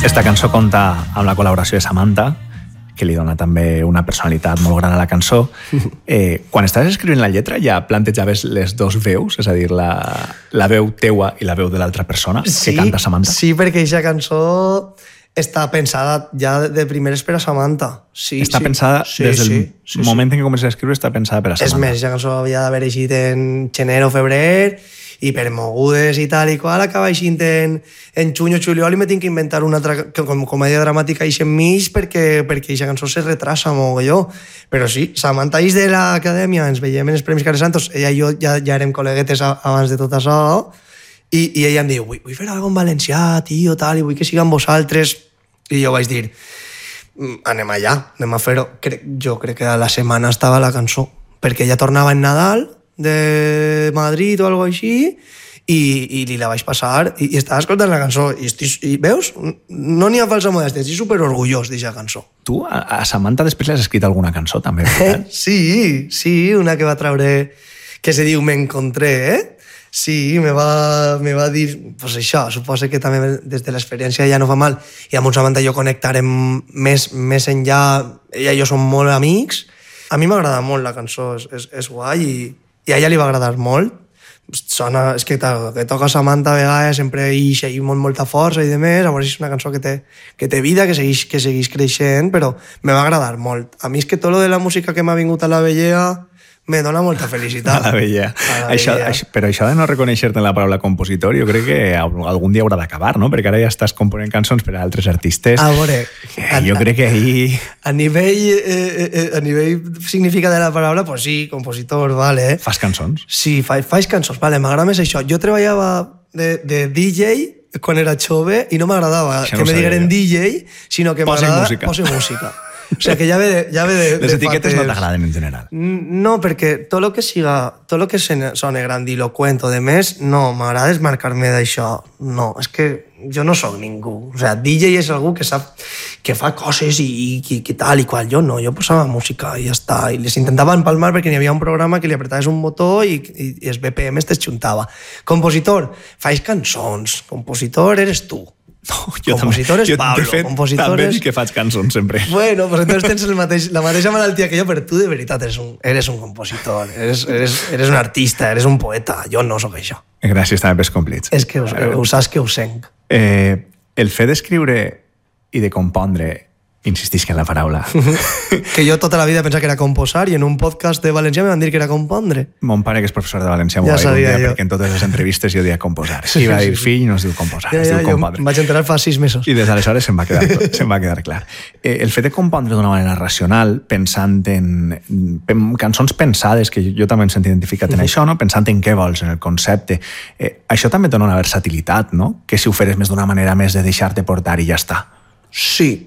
Esta cançó compta amb la col·laboració de Samantha, que li dona també una personalitat molt gran a la cançó. Quan estaves escrivint la lletra ja plantejaves les dos veus, és a dir, la veu teua i la veu de l'altra persona que canta Samantha? Sí, perquè aquesta cançó està pensada ja de primeres per a Samantha. Està pensada des del moment en què comences a escriure, està pensada per a Samantha. És més, aquesta cançó havia d'haver eixit en gener o febrer, i per mogudes i tal i qual acaba eixint en juny o juliol i me tinc que inventar una altra comèdia dramàtica eix enmig perquè aquesta cançó se retrasa mogolló. Però sí, Samantha és de l'acadèmia, ens veiem en els Premis Carles Santos, ella i jo ja érem col·leguetes abans de tot això, i ella em diu, vull fer alguna en valencià, tio, tal, i vull que siga amb vosaltres. I jo vaig dir, anem allà, anem a fer-ho. Jo crec que a la setmana estava la cançó, perquè ella tornava en Nadal de Madrid o alguna així i li la vaig passar i estava escoltant la cançó i veus? No n'hi ha falsa modèstia, estic superorgullós d'aquesta cançó. Tu a Samantha després li has escrit alguna cançó també, veritat? Sí, una que va treure que se diu Me encontré, Sí, me va dir, pues això, suposa que també des de l'experiència ja no fa mal i amb un Samantha jo connectarem més enllà, ella i jo som molt amics. A mi m'agrada molt la cançó, és guai i a ella li va agradar molt. Sona, és que toca Samantha a vegades sempre ix i molta força i demés, llavors és una cançó que té vida, que segueix creixent, però me va agradar molt. A mi és que tot lo de la música que m'ha vingut a la vellea me dona molta felicitat. A la vellea. Però això de no reconèixer-te en la paraula compositor jo crec que algun dia haurà d'acabar, no? Perquè ara ja estàs component cançons per a altres artistes. A veure... Jo crec que ahir... A nivell significat de la paraula, pues sí, compositor, vale. Fas cançons? Sí, faig cançons, vale, m'agrada més això. Jo treballava de DJ quan era jove i no m'agradava que me digueren DJ, sinó que m'agradava... Posi música. O sea, que ja ve de les etiquetes no t'agraden en general. No, perquè tot el que sona grandiloquent o de més, no, m'agrada és marcar-me d'això. No, és que jo no sóc ningú. O sea, DJ és algú que sap que fa coses i tal i qual. Jo no, jo posava música i ja està. I les intentava empalmar perquè n'hi havia un programa que li apretaves un botó i els BPMs t'exjuntava. Compositor, faig cançons. Compositor eres tu. No, compositor és Pablo. També dic que faig cançons sempre. Bueno, pues entonces tens la mateixa malaltia que jo, però tu de veritat eres un compositor, eres un artista, eres un poeta. Jo no sóc això. Gràcies també pels complits. És que ho saps que ho sent. El fet d'escriure i de compondre, insistisc en la paraula. Que jo tota la vida pensava que era composar i en un podcast de valencià me van dir que era compondre. Mon pare, que és professor de valencià, m'ho va dir un dia perquè en totes les entrevistes jo deia composar. I va dir fill, no es diu composar, es diu compondre. Jo em vaig enterar fa 6 mesos. I des d'aleshores se'm va quedar clar. El fet de compondre d'una manera racional, pensant en cançons pensades, que jo també em sento identificat en això, no? Pensant en què vols, en el concepte, això també dona una versatilitat, no? Que si ho feres més d'una manera més de deixar-te portar i ja està. Sí,